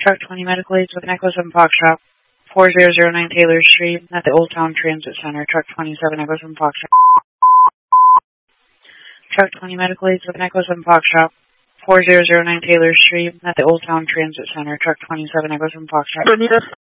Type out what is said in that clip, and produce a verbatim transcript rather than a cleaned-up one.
Truck twenty Medical Aids with Echo seven Foxtrot, four zero zero nine Taylor Street at the Old Town Transit Center. Truck twenty-seven Echo seven Foxtrot. Truck twenty Medical Aids with Echo seven Foxtrot, four zero zero nine Taylor Street at the Old Town Transit Center. Truck twenty-seven Echo seven Foxtrot.